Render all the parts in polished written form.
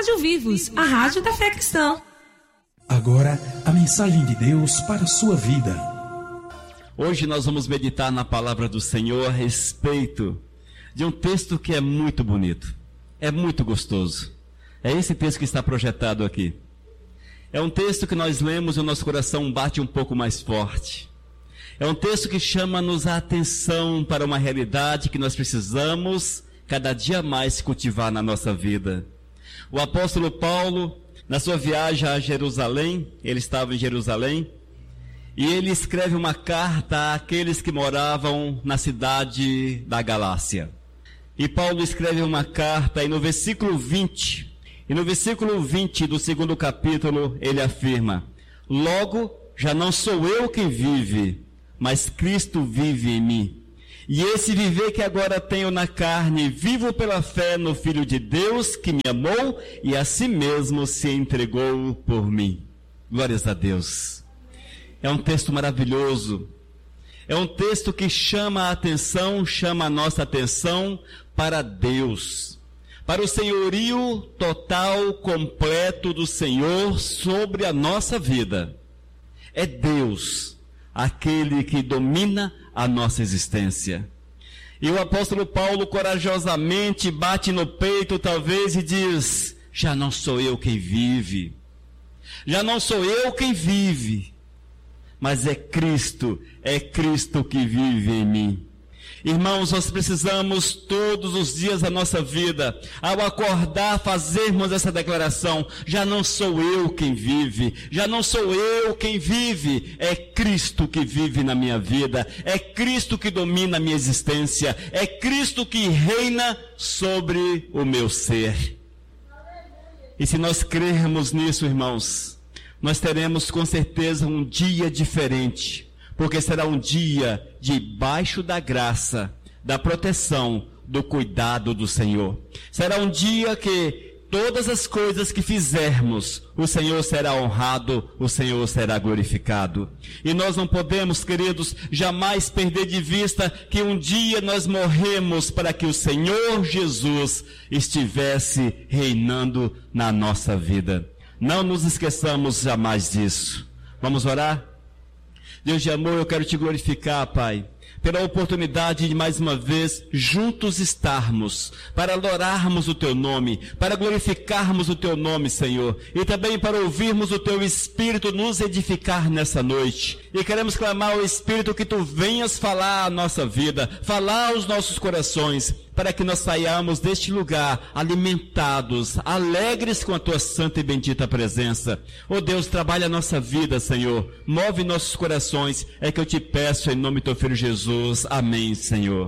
Rádio Vivos, a rádio da fé cristã. Agora, a mensagem de Deus para a sua vida. Hoje nós vamos meditar na palavra do Senhor a respeito de um texto que é muito bonito, é muito gostoso. É esse texto que está projetado aqui. É um texto que nós lemos e o nosso coração bate um pouco mais forte. É um texto que chama-nos a atenção para uma realidade que nós precisamos cada dia mais cultivar na nossa vida. O apóstolo Paulo, na sua viagem a Jerusalém, ele estava em Jerusalém, e ele escreve uma carta àqueles que moravam na cidade da Galácia. E Paulo escreve uma carta, e no versículo 20 do 2º capítulo, ele afirma: logo, já não sou eu quem vive, mas Cristo vive em mim. E esse viver que agora tenho na carne, vivo pela fé no Filho de Deus, que me amou e a si mesmo se entregou por mim. Glórias a Deus. É um texto maravilhoso. É um texto que chama a atenção, chama a nossa atenção para Deus, para o senhorio total, completo do Senhor sobre a nossa vida. É Deus aquele que domina a nossa existência. E o apóstolo Paulo corajosamente bate no peito talvez e diz: já não sou eu quem vive, já não sou eu quem vive, mas é Cristo que vive em mim. Irmãos, nós precisamos todos os dias da nossa vida, ao acordar, fazermos essa declaração: já não sou eu quem vive, já não sou eu quem vive, é Cristo que vive na minha vida, é Cristo que domina a minha existência, é Cristo que reina sobre o meu ser. E se nós crermos nisso, irmãos, nós teremos com certeza um dia diferente, porque será um dia debaixo da graça, da proteção, do cuidado do Senhor. Será um dia que todas as coisas que fizermos, o Senhor será honrado, o Senhor será glorificado. E nós não podemos, queridos, jamais perder de vista que um dia nós morremos para que o Senhor Jesus estivesse reinando na nossa vida. Não nos esqueçamos jamais disso. Vamos orar? Deus de amor, eu quero te glorificar, Pai, pela oportunidade de mais uma vez juntos estarmos, para adorarmos o Teu nome, para glorificarmos o Teu nome, Senhor, e também para ouvirmos o Teu Espírito nos edificar nessa noite. E queremos clamar ao Espírito que Tu venhas falar a nossa vida, falar aos nossos corações, para que nós saiamos deste lugar alimentados, alegres com a Tua santa e bendita presença. Oh Deus, trabalha a nossa vida, Senhor, move nossos corações, é que eu te peço em nome do Teu Filho Jesus. Amém, Senhor.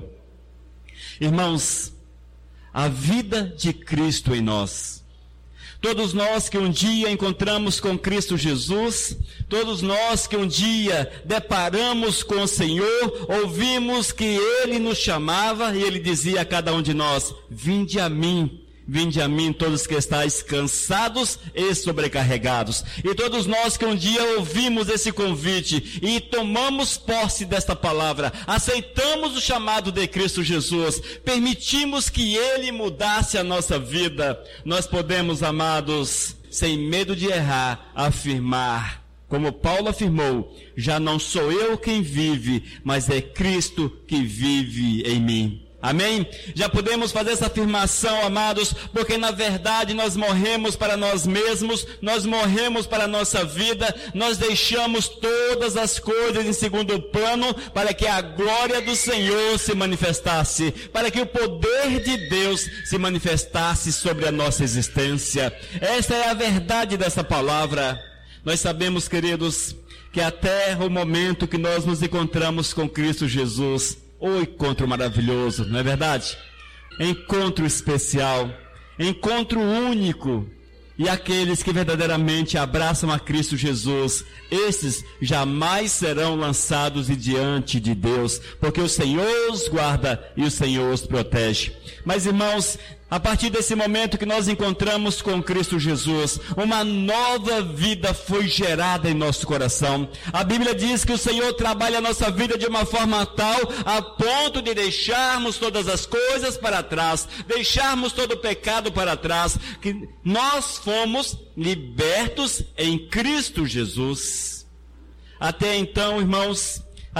Irmãos, a vida de Cristo em nós. Todos nós que um dia encontramos com Cristo Jesus, todos nós que um dia deparamos com o Senhor, ouvimos que Ele nos chamava e Ele dizia a cada um de nós: vinde a mim todos que estáis cansados e sobrecarregados. E todos nós que um dia ouvimos esse convite e tomamos posse desta palavra, aceitamos o chamado de Cristo Jesus, permitimos que Ele mudasse a nossa vida, nós podemos, amados, sem medo de errar, afirmar, como Paulo afirmou: já não sou eu quem vive, mas é Cristo que vive em mim. Amém? Já podemos fazer essa afirmação, amados, porque na verdade nós morremos para nós mesmos, nós morremos para a nossa vida, nós deixamos todas as coisas em segundo plano para que a glória do Senhor se manifestasse, para que o poder de Deus se manifestasse sobre a nossa existência. Essa é a verdade dessa palavra. Nós sabemos, queridos, que até o momento que nós nos encontramos com Cristo Jesus, o encontro maravilhoso, não é verdade? Encontro especial, encontro único. E aqueles que verdadeiramente abraçam a Cristo Jesus, esses jamais serão lançados diante de Deus, porque o Senhor os guarda e o Senhor os protege. Mas, irmãos, A partir desse momento que nós encontramos com Cristo Jesus, uma nova vida foi gerada em nosso coração. A Bíblia diz que o Senhor trabalha a nossa vida de uma forma tal, a ponto de deixarmos todas as coisas para trás, deixarmos todo o pecado para trás, que nós fomos libertos em Cristo Jesus. Até então, irmãos,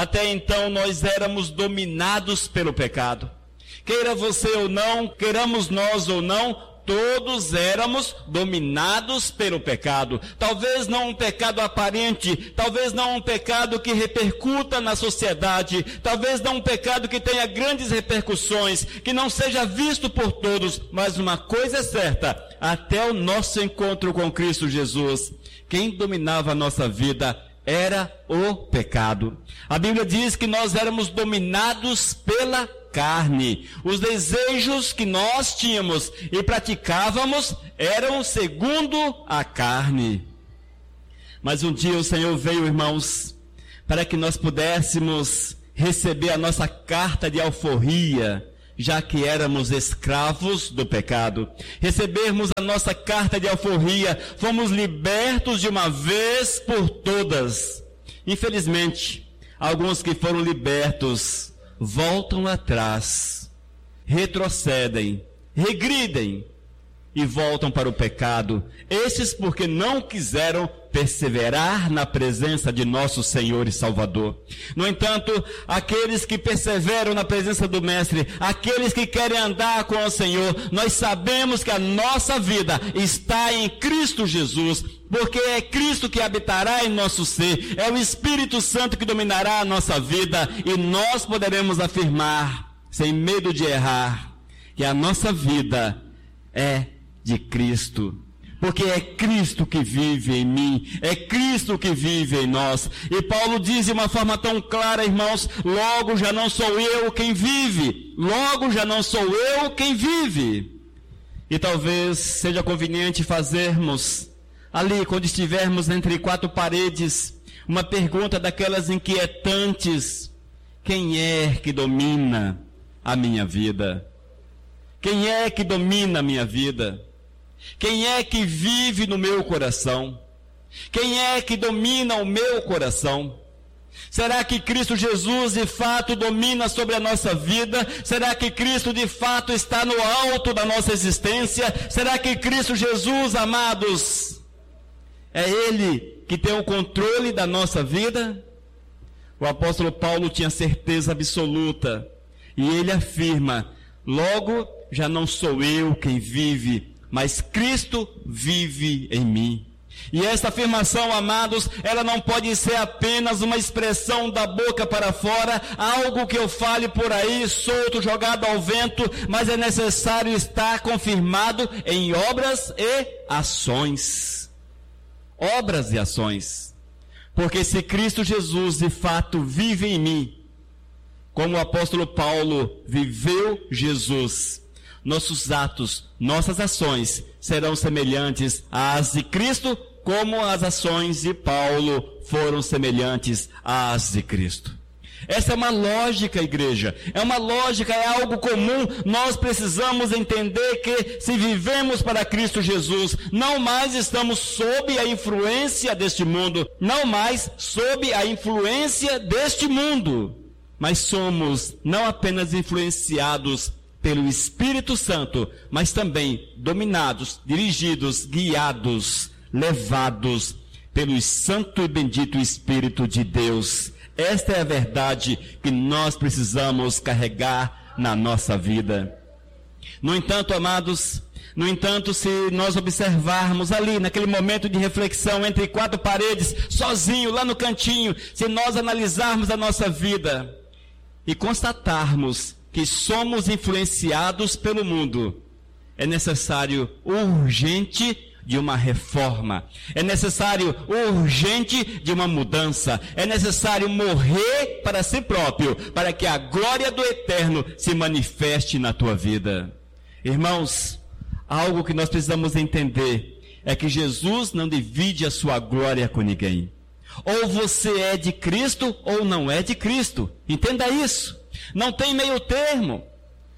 nós éramos dominados pelo pecado. Queira você ou não, queiramos nós ou não, todos éramos dominados pelo pecado. Talvez não um pecado aparente, talvez não um pecado que repercuta na sociedade, talvez não um pecado que tenha grandes repercussões, que não seja visto por todos, mas uma coisa é certa, até o nosso encontro com Cristo Jesus, quem dominava a nossa vida era o pecado. A Bíblia diz que nós éramos dominados pela carne. Os desejos que nós tínhamos e praticávamos eram segundo a carne. Mas um dia o Senhor veio, irmãos, para que nós pudéssemos receber a nossa carta de alforria, já que éramos escravos do pecado. Recebermos a nossa carta de alforria, fomos libertos de uma vez por todas. Infelizmente, alguns que foram libertos voltam atrás, retrocedem, regridem e voltam para o pecado. Esses porque não quiseram perseverar na presença de nosso Senhor e Salvador. No entanto, aqueles que perseveram na presença do Mestre, aqueles que querem andar com o Senhor, nós sabemos que a nossa vida está em Cristo Jesus, porque é Cristo que habitará em nosso ser, é o Espírito Santo que dominará a nossa vida, e nós poderemos afirmar, sem medo de errar, que a nossa vida é de Cristo. Porque é Cristo que vive em mim, é Cristo que vive em nós. E Paulo diz de uma forma tão clara, irmãos, logo já não sou eu quem vive, logo já não sou eu quem vive. E talvez seja conveniente fazermos, ali quando estivermos entre quatro paredes, uma pergunta daquelas inquietantes: quem é que domina a minha vida? Quem é que domina a minha vida? Quem é que vive no meu coração? Quem é que domina o meu coração? Será que Cristo Jesus de fato domina sobre a nossa vida? Será que Cristo de fato está no alto da nossa existência? Será que Cristo Jesus, amados, é Ele que tem o controle da nossa vida? O apóstolo Paulo tinha certeza absoluta, e ele afirma: logo já não sou eu quem vive, mas Cristo vive em mim. E essa afirmação, amados, ela não pode ser apenas uma expressão da boca para fora, algo que eu fale por aí, solto, jogado ao vento, mas é necessário estar confirmado em obras e ações. Obras e ações. Porque se Cristo Jesus de fato vive em mim, como o apóstolo Paulo viveu Jesus, nossos atos, nossas ações serão semelhantes às de Cristo, como as ações de Paulo foram semelhantes às de Cristo. Essa é uma lógica, igreja, é uma lógica, é algo comum. Nós precisamos entender que se vivemos para Cristo Jesus, não mais estamos sob a influência deste mundo, não mais sob a influência deste mundo, mas somos não apenas influenciados pelo Espírito Santo, mas também dominados, dirigidos, guiados, levados pelo Santo e Bendito Espírito de Deus. Esta é a verdade que nós precisamos carregar na nossa vida. No entanto, amados, se nós observarmos ali, naquele momento de reflexão entre quatro paredes, sozinho, lá no cantinho, se nós analisarmos a nossa vida e constatarmos que somos influenciados pelo mundo, é necessário urgente de uma reforma, é necessário urgente de uma mudança, é necessário morrer para si próprio, para que a glória do Eterno se manifeste na tua vida. Irmãos, algo que nós precisamos entender é que Jesus não divide a sua glória com ninguém. Ou você é de Cristo ou não é de Cristo. Entenda isso. Não tem meio termo.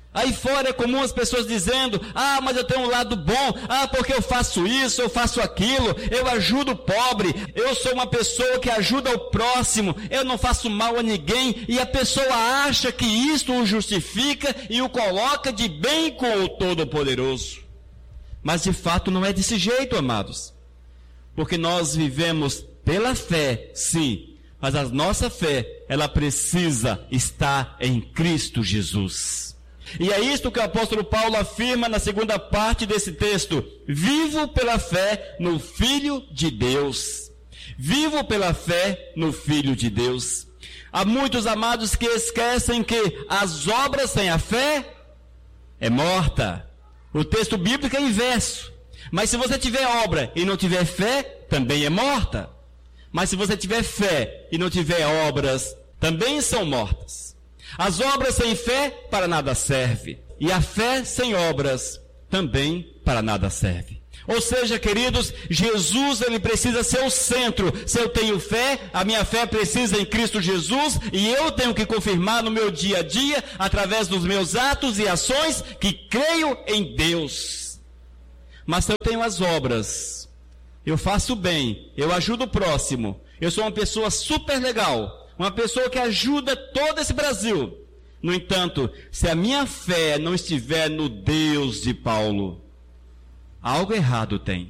Aí fora é comum as pessoas dizendo: ah, mas eu tenho um lado bom, ah, porque eu faço isso, eu faço aquilo, eu ajudo o pobre, eu sou uma pessoa que ajuda o próximo, eu não faço mal a ninguém, e a pessoa acha que isto o justifica e o coloca de bem com o Todo-Poderoso. Mas de fato não é desse jeito, amados, porque nós vivemos pela fé, sim, mas a nossa fé, ela precisa estar em Cristo Jesus. E é isto que o apóstolo Paulo afirma na segunda parte desse texto: vivo pela fé no Filho de Deus. Vivo pela fé no Filho de Deus. Há muitos amados que esquecem que as obras sem a fé é morta. O texto bíblico é inverso. Mas se você tiver obra e não tiver fé, também é morta. Mas se você tiver fé e não tiver obras, também são mortas. As obras sem fé para nada serve, e a fé sem obras também para nada serve. Ou seja, queridos, Jesus, ele precisa ser o centro. Se eu tenho fé, a minha fé precisa em Cristo Jesus, e eu tenho que confirmar no meu dia a dia, através dos meus atos e ações, que creio em Deus. Mas se eu tenho as obras, eu faço bem, eu ajudo o próximo, eu sou uma pessoa super legal, uma pessoa que ajuda todo esse Brasil. No entanto, se a minha fé não estiver no Deus de Paulo, algo errado tem.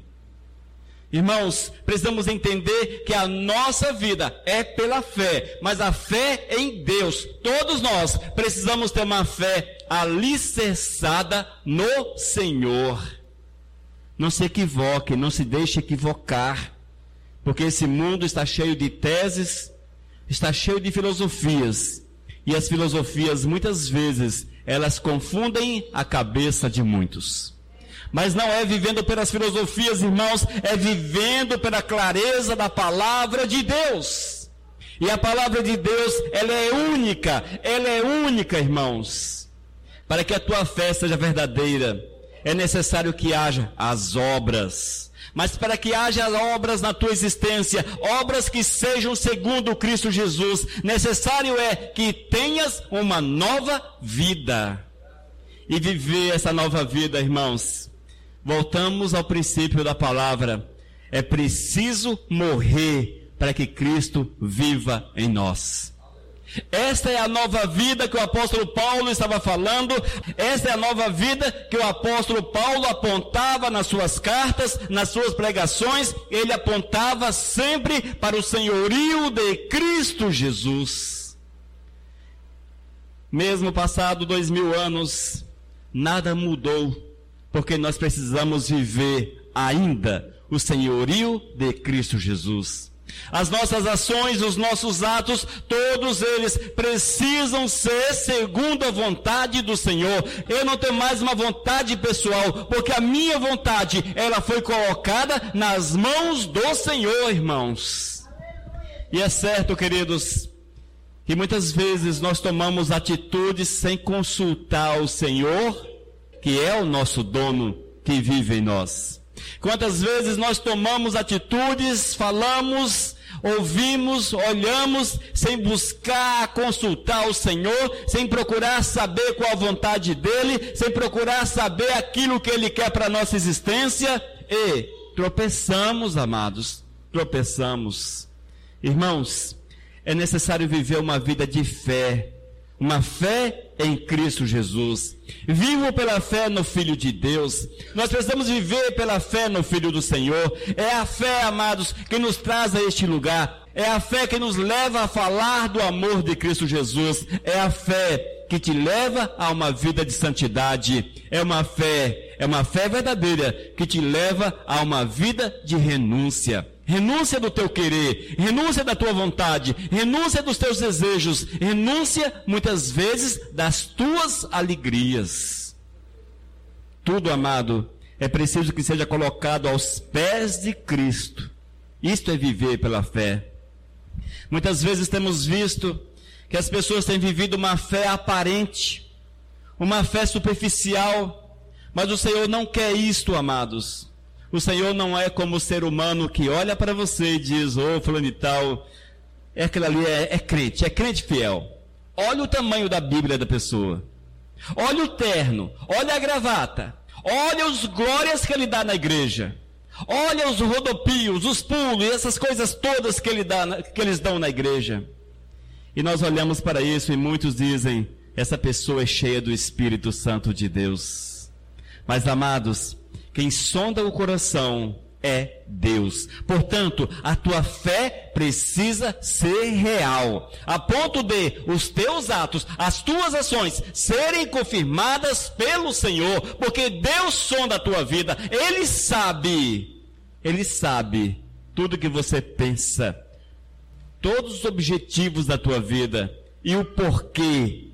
Irmãos, precisamos entender que a nossa vida é pela fé, mas a fé em Deus. Todos nós precisamos ter uma fé alicerçada no Senhor. Não se equivoque, não se deixe equivocar, porque esse mundo está cheio de teses, está cheio de filosofias, e as filosofias muitas vezes elas confundem a cabeça de muitos. Mas não é vivendo pelas filosofias, irmãos, é vivendo pela clareza da palavra de Deus. E a palavra de Deus, ela é única, irmãos. Para que a tua fé seja verdadeira, é necessário que haja as obras. Mas para que haja obras na tua existência, obras que sejam segundo Cristo Jesus, necessário é que tenhas uma nova vida. E viver essa nova vida, irmãos, voltamos ao princípio da palavra: é preciso morrer para que Cristo viva em nós. Esta é a nova vida que o apóstolo Paulo estava falando. Esta é a nova vida que o apóstolo Paulo apontava nas suas cartas, nas suas pregações. Ele apontava sempre para o senhorio de Cristo Jesus. Mesmo passado 2000 anos, nada mudou, porque nós precisamos viver ainda o senhorio de Cristo Jesus. As nossas ações, os nossos atos, todos eles precisam ser segundo a vontade do Senhor. Eu não tenho mais uma vontade pessoal, porque a minha vontade, ela foi colocada nas mãos do Senhor, irmãos. E é certo, queridos, que muitas vezes nós tomamos atitudes sem consultar o Senhor, que é o nosso dono, que vive em nós. Quantas vezes nós tomamos atitudes, falamos, ouvimos, olhamos, sem buscar consultar o Senhor, sem procurar saber qual a vontade dEle, sem procurar saber aquilo que Ele quer para a nossa existência, e tropeçamos, amados, tropeçamos. Irmãos, é necessário viver uma vida de fé, uma fé em Cristo Jesus. Vivo pela fé no Filho de Deus. Nós precisamos viver pela fé no Filho do Senhor. É a fé, amados, que nos traz a este lugar. É a fé que nos leva a falar do amor de Cristo Jesus. É a fé que te leva a uma vida de santidade. É uma fé verdadeira que te leva a uma vida de renúncia. Renúncia do teu querer, renúncia da tua vontade, renúncia dos teus desejos, renúncia, muitas vezes, das tuas alegrias. Tudo, amado, é preciso que seja colocado aos pés de Cristo. Isto é viver pela fé. Muitas vezes temos visto que as pessoas têm vivido uma fé aparente, uma fé superficial, mas o Senhor não quer isto, amados. O Senhor não é como o ser humano que olha para você e diz: ô, fulano e tal, aquilo ali é crente fiel. Olha o tamanho da Bíblia da pessoa. olha o terno, olha a gravata, olha os glórias que ele dá na igreja, olha os rodopios, os pulos, essas coisas todas que eles dão na igreja. E nós olhamos para isso e muitos dizem, essa pessoa é cheia do Espírito Santo de Deus. Mas, amados, quem sonda o coração é Deus. Portanto, a tua fé precisa ser real, a ponto de os teus atos, as tuas ações serem confirmadas pelo Senhor, porque Deus sonda a tua vida. Ele sabe tudo que você pensa, todos os objetivos da tua vida e o porquê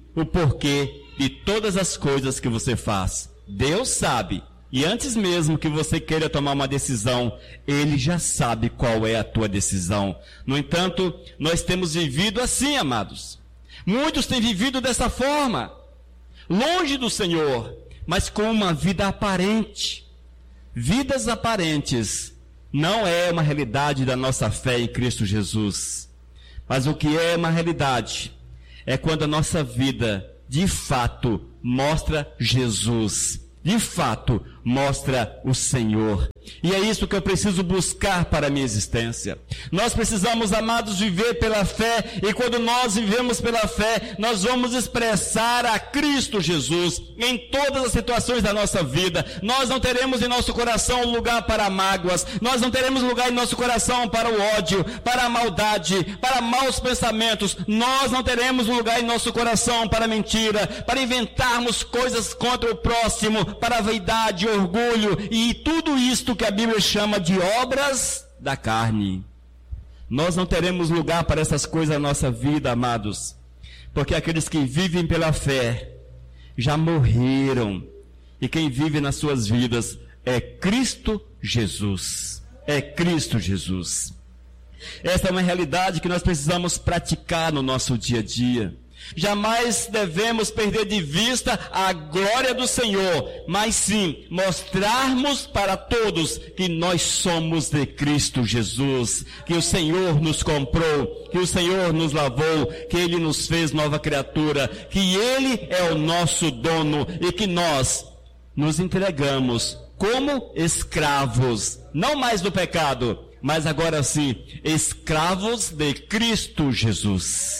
de todas as coisas que você faz. Deus sabe. E antes mesmo que você queira tomar uma decisão, Ele já sabe qual é a tua decisão. No entanto, nós temos vivido assim, amados. Muitos têm vivido dessa forma, longe do Senhor, mas com uma vida aparente. Vidas aparentes não é uma realidade da nossa fé em Cristo Jesus. Mas o que é uma realidade é quando a nossa vida, de fato, mostra Jesus. De fato, mostra o Senhor. E é isso que eu preciso buscar para a minha existência. Nós precisamos, amados, viver pela fé. E quando nós vivemos pela fé, nós vamos expressar a Cristo Jesus em todas as situações da nossa vida. Nós não teremos em nosso coração lugar para mágoas. Nós não teremos lugar em nosso coração para o ódio, para a maldade, para maus pensamentos. Nós não teremos lugar em nosso coração para a mentira, para inventarmos coisas contra o próximo, para a vaidade, orgulho e tudo isto que a Bíblia chama de obras da carne. Nós não teremos lugar para essas coisas na nossa vida, amados, porque aqueles que vivem pela fé já morreram, e quem vive nas suas vidas é Cristo Jesus. É Cristo Jesus. Essa é uma realidade que nós precisamos praticar no nosso dia a dia. Jamais devemos perder de vista a glória do Senhor, mas sim mostrarmos para todos que nós somos de Cristo Jesus, que o Senhor nos comprou, que o Senhor nos lavou, que Ele nos fez nova criatura, que Ele é o nosso dono e que nós nos entregamos como escravos, não mais do pecado, mas agora sim, escravos de Cristo Jesus.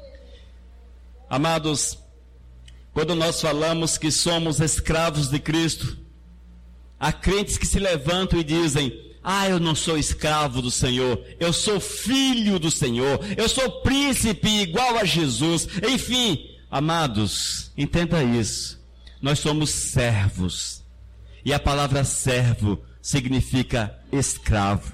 Amados, quando nós falamos que somos escravos de Cristo, há crentes que se levantam e dizem, eu não sou escravo do Senhor, eu sou filho do Senhor, eu sou príncipe igual a Jesus. Enfim, amados, entenda isso, nós somos servos, e a palavra servo significa escravo.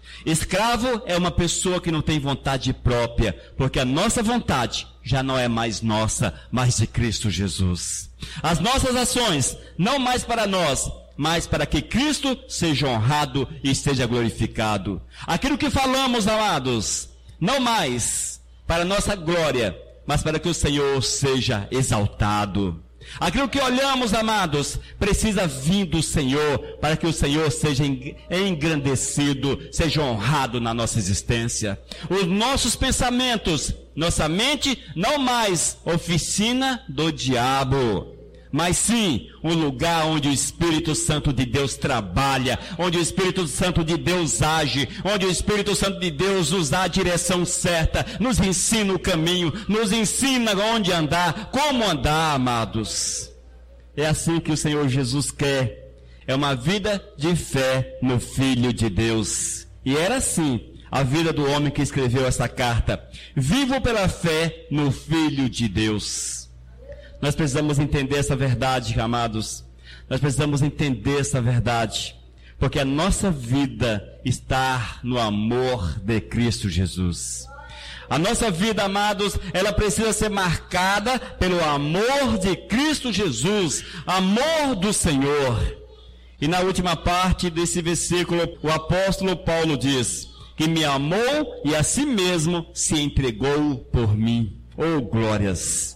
Escravo é uma pessoa que não tem vontade própria, porque a nossa vontade já não é mais nossa, mas de Cristo Jesus. As nossas ações, não mais para nós, mas para que Cristo seja honrado e seja glorificado. Aquilo que falamos, amados, não mais para nossa glória, mas para que o Senhor seja exaltado. Aquilo que olhamos, amados, precisa vir do Senhor, para que o Senhor seja engrandecido, seja honrado na nossa existência. Os nossos pensamentos, nossa mente, não mais oficina do diabo, mas sim um lugar onde o Espírito Santo de Deus trabalha, onde o Espírito Santo de Deus age, onde o Espírito Santo de Deus nos dá a direção certa, nos ensina o caminho, nos ensina onde andar, como andar, amados. É assim que o Senhor Jesus quer, é uma vida de fé no Filho de Deus. E era assim a vida do homem que escreveu essa carta. Vivo pela fé no Filho de Deus. Nós precisamos entender essa verdade, amados. Nós precisamos entender essa verdade, porque a nossa vida está no amor de Cristo Jesus. A nossa vida, amados, ela precisa ser marcada pelo amor de Cristo Jesus, amor do Senhor. E na última parte desse versículo, o apóstolo Paulo diz que me amou e a si mesmo se entregou por mim. Oh, glórias!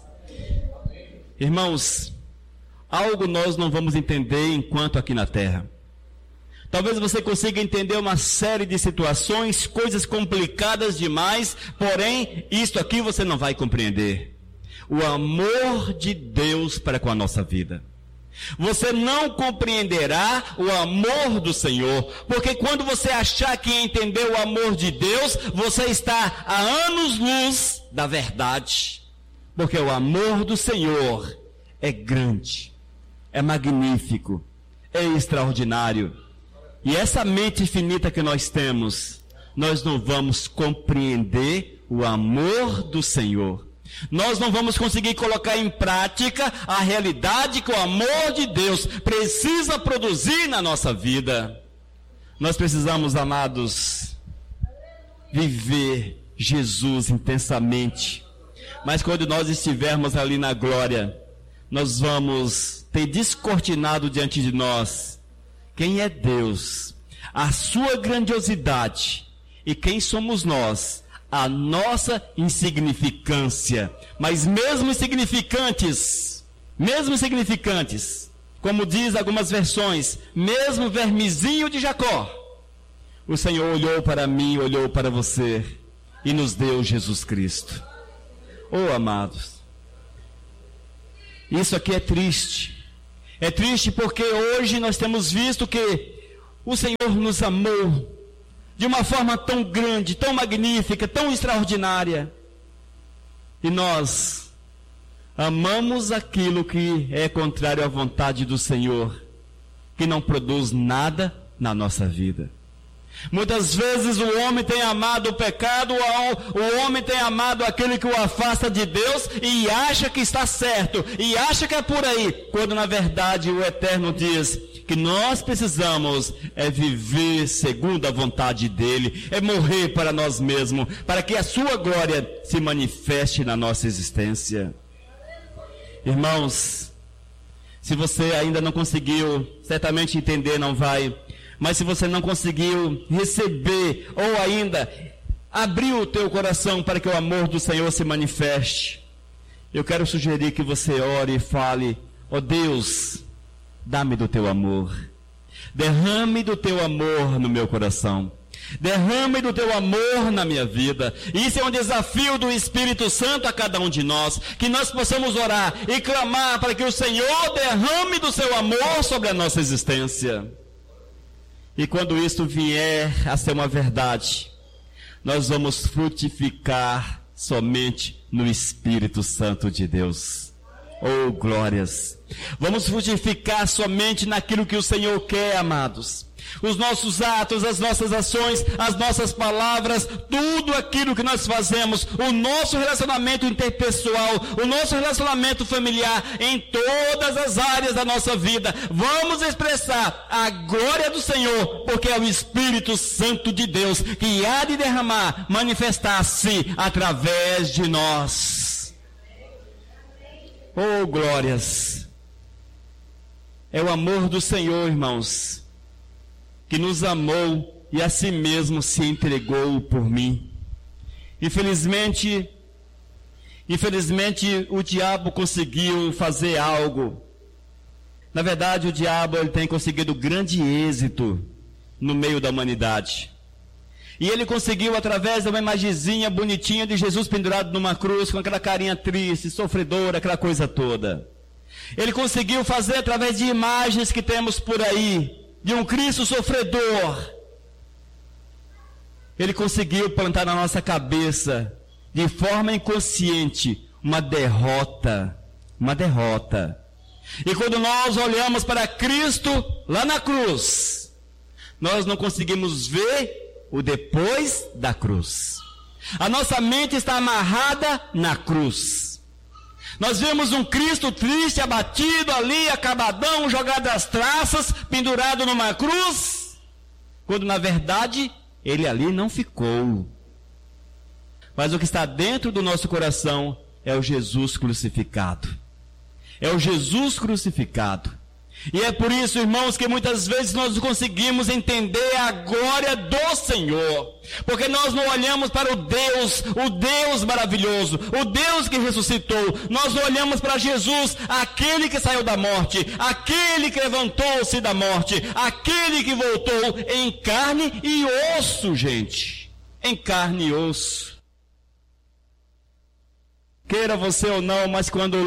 Irmãos, algo nós não vamos entender enquanto aqui na terra. Talvez você consiga entender uma série de situações, coisas complicadas demais, porém, isto aqui você não vai compreender. o amor de Deus para com a nossa vida. Você não compreenderá o amor do Senhor, porque quando você achar que entendeu o amor de Deus, você está a anos-luz da verdade. Porque o amor do Senhor é grande, é magnífico, é extraordinário. E essa mente infinita que nós temos, nós não vamos compreender o amor do Senhor. Nós não vamos conseguir colocar em prática a realidade que o amor de Deus precisa produzir na nossa vida. Nós precisamos, amados, viver Jesus intensamente. Mas quando nós estivermos ali na glória, nós vamos ter descortinado diante de nós quem é Deus, a sua grandiosidade e quem somos nós, a nossa insignificância. Mas mesmo insignificantes, como diz algumas versões, mesmo vermezinho de Jacó, o Senhor olhou para mim, olhou para você e nos deu Jesus Cristo. Oh, amados, isso aqui é triste. É triste porque hoje nós temos visto que o Senhor nos amou de uma forma tão grande, tão magnífica, tão extraordinária. E nós amamos aquilo que é contrário à vontade do Senhor, que não produz nada na nossa vida. Muitas vezes o homem tem amado o pecado, o homem tem amado aquele que o afasta de Deus e acha que está certo, e acha que é por aí, quando na verdade o Eterno diz que nós precisamos viver segundo a vontade dEle, morrer para nós mesmos, para que a sua glória se manifeste na nossa existência. Irmãos, se você ainda não conseguiu, certamente entender não vai, mas se você não conseguiu receber, ou ainda abrir o teu coração para que o amor do Senhor se manifeste, eu quero sugerir que você ore e fale: ó Deus, dá-me do teu amor, derrame do teu amor no meu coração, derrame do teu amor na minha vida. Isso é um desafio do Espírito Santo a cada um de nós, que nós possamos orar e clamar para que o Senhor derrame do seu amor sobre a nossa existência. E quando isso vier a ser uma verdade, nós vamos frutificar somente no Espírito Santo de Deus. Oh, glórias! Vamos frutificar somente naquilo que o Senhor quer, amados. Os nossos atos, as nossas ações, as nossas palavras, tudo aquilo que nós fazemos, o nosso relacionamento interpessoal, o nosso relacionamento familiar, em todas as áreas da nossa vida, vamos expressar a glória do Senhor, porque é o Espírito Santo de Deus que há de derramar, manifestar-se através de nós. Oh, glórias! É o amor do Senhor, irmãos, que nos amou e a si mesmo se entregou por mim. Infelizmente, o diabo conseguiu fazer algo. Na verdade, o diabo ele tem conseguido grande êxito no meio da humanidade. E ele conseguiu, através de uma imagenzinha bonitinha de Jesus pendurado numa cruz, com aquela carinha triste, sofredora, aquela coisa toda. Ele conseguiu fazer, através de imagens que temos por aí, de um Cristo sofredor, ele conseguiu plantar na nossa cabeça, de forma inconsciente, uma derrota. E quando nós olhamos para Cristo lá na cruz, nós não conseguimos ver o depois da cruz. A nossa mente está amarrada na cruz. Nós vemos um Cristo triste, abatido ali, acabadão, jogado às traças, pendurado numa cruz, quando na verdade ele ali não ficou. Mas o que está dentro do nosso coração é o Jesus crucificado. É o Jesus crucificado. E é por isso, irmãos, que muitas vezes nós não conseguimos entender a glória do Senhor, porque nós não olhamos para o Deus maravilhoso, o Deus que ressuscitou. Nós não olhamos para Jesus, aquele que saiu da morte, aquele que levantou-se da morte, aquele que voltou em carne e osso, gente, em carne e osso. Queira você ou não, mas quando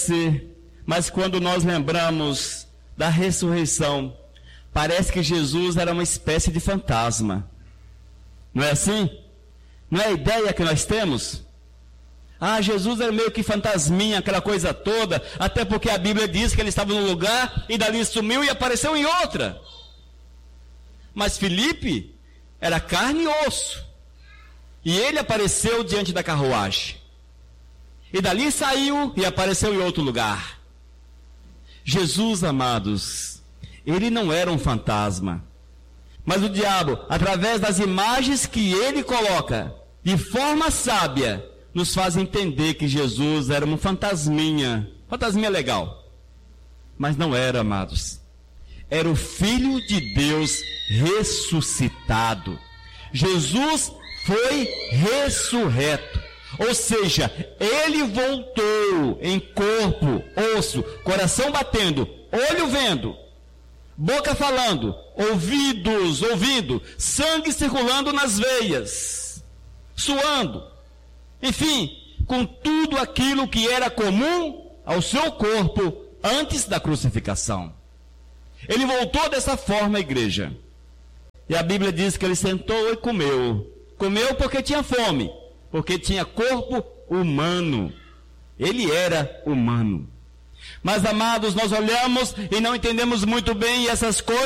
nós lembramos da ressurreição, parece que Jesus era uma espécie de fantasma. Não é assim? Não é a ideia que nós temos? Jesus era meio que fantasminha, aquela coisa toda, até porque a Bíblia diz que ele estava num lugar e dali sumiu e apareceu em outra. Mas Filipe era carne e osso, e ele apareceu diante da carruagem, e dali saiu e apareceu em outro lugar. Jesus, amados, ele não era um fantasma, mas o diabo, através das imagens que ele coloca, de forma sábia, nos faz entender que Jesus era um fantasminha legal. Mas não era, amados. Era o Filho de Deus ressuscitado. Jesus foi ressurreto. Ou seja, ele voltou em corpo, osso, coração batendo, olho vendo, boca falando, ouvidos ouvindo, sangue circulando nas veias, suando. Enfim, com tudo aquilo que era comum ao seu corpo antes da crucificação. Ele voltou dessa forma à igreja. E a Bíblia diz que ele sentou e comeu. Comeu porque tinha fome, porque tinha corpo humano. Ele era humano. Mas, amados, nós olhamos e não entendemos muito bem essas coisas.